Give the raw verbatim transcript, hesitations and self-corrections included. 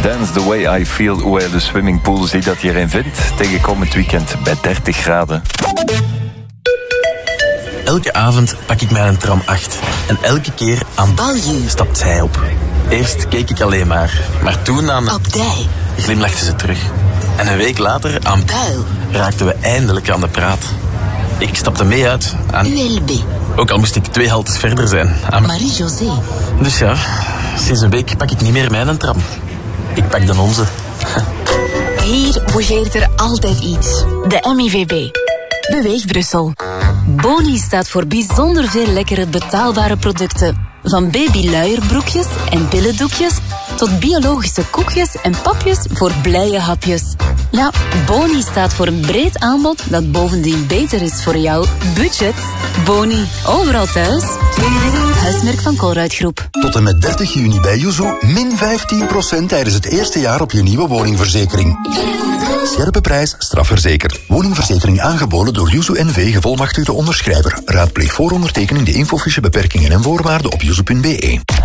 Dance the Way I Feel, hoe hij de swimmingpool ziet dat hij erin vindt. Tegen komend weekend bij dertig graden. Elke avond pak ik mij een tram acht. En elke keer aan Balju stapt zij op. Eerst keek ik alleen maar. Maar toen aan... Op Dij. Glimlachte ze terug. En een week later aan Buil. Raakten we eindelijk aan de praat. Ik stapte mee uit aan... U L B. Ook al moest ik twee haltes verder zijn. Aan... Marie-José. Dus ja, sinds een week pak ik niet meer mijn tram. Ik pak de onze. Hier bougeert er altijd iets. De M I V B. Beweeg Brussel. Boni staat voor bijzonder veel lekkere betaalbare producten. Van babyluierbroekjes en billendoekjes tot biologische koekjes en papjes voor blije hapjes. Ja, Boni staat voor een breed aanbod dat bovendien beter is voor jouw budget. Boni, overal thuis. Huismerk van Colruyt-groep. Tot en met dertig juni bij Yuzu min vijftien procent tijdens het eerste jaar op je nieuwe woningverzekering. Scherpe prijs, strafverzekerd. Woningverzekering aangeboden door Yuzu N V, gevolmachtigde onderschrijver. Raadpleeg voor ondertekening de infofiche, beperkingen en voorwaarden op yuzu punt be.